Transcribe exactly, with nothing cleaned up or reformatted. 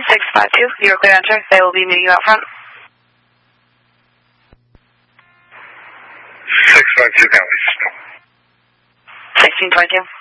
six five two, you're clear to enter. They will be meeting you out front. six five two, county. sixteen twenty-two.